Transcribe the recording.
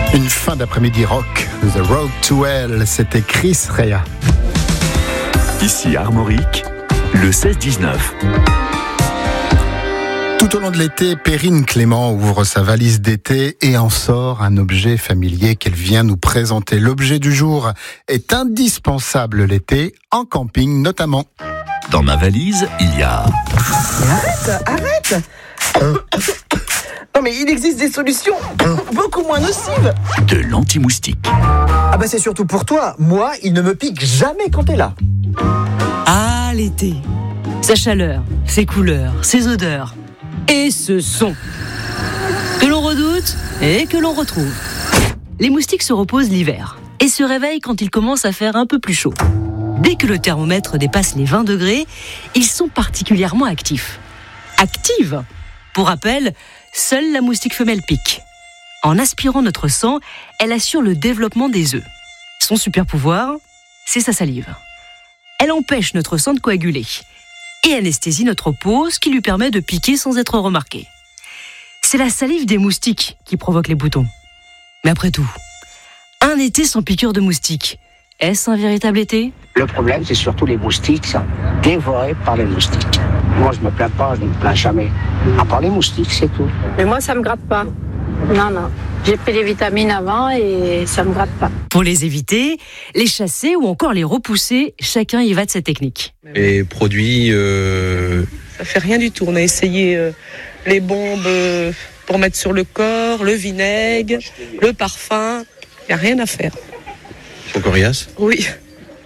Une fin d'après-midi rock, The Road to Hell, c'était Chris Rea. Ici Armorique, le 16-19. Tout au long de l'été, Perrine Clément ouvre sa valise d'été et en sort un objet familier qu'elle vient nous présenter. L'objet du jour est indispensable l'été, en camping notamment. Dans ma valise, il y a... Arrête Non mais il existe des solutions beaucoup moins nocives. de l'anti-moustique. Ah bah c'est surtout pour toi. Moi, il ne me pique jamais quand t'es là. Ah, l'été. Sa chaleur, ses couleurs, ses odeurs et ce son que l'on redoute et que l'on retrouve. Les moustiques se reposent l'hiver et se réveillent quand il commence à faire un peu plus chaud. Dès que le thermomètre dépasse les 20 degrés, ils sont particulièrement actifs. Active. Pour rappel, seule la moustique femelle pique. En aspirant notre sang, elle assure le développement des œufs. Son super pouvoir, c'est sa salive. Elle empêche notre sang de coaguler et anesthésie notre peau, ce qui lui permet de piquer sans être remarqué. C'est la salive des moustiques qui provoque les boutons. Mais après tout, un été sans piqûre de moustiques, est-ce un véritable été ? Le problème, c'est surtout les moustiques, ça. Dévorés par les moustiques. Moi, je me plains pas, je ne me plains jamais. À part les moustiques, c'est tout. Mais moi, ça me gratte pas. Non. J'ai pris les vitamines avant et ça me gratte pas. Pour les éviter, les chasser ou encore les repousser, chacun y va de sa technique. Les produits, ça fait rien du tout. On a essayé les bombes pour mettre sur le corps, le vinaigre, le parfum. Il n'y a rien à faire. C'est coriace ? Oui.